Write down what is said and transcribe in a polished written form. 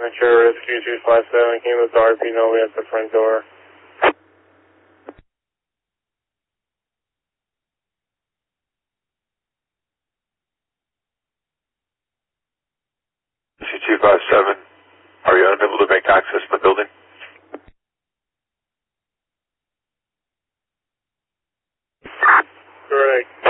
Ventura Rescue 257, can you move to RP Novi at the front door? C257, are you unable to make access to the building? Correct.